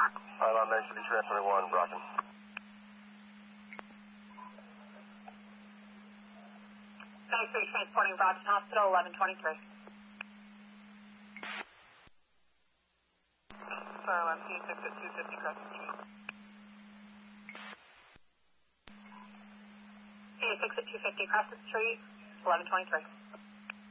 Pylon mentioned be transferring 1, Brockton. Transporting Brockton Hospital, 1123. Pylon P6 at 250 Crescent Street. P6 at 250 Crescent Street, 1123.